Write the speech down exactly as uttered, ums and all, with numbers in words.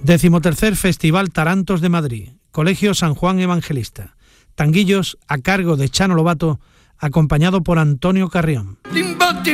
Decimotercer Festival Tarantos de Madrid, Colegio San Juan Evangelista. Tanguillos a cargo de Chano Lobato, acompañado por Antonio Carrión.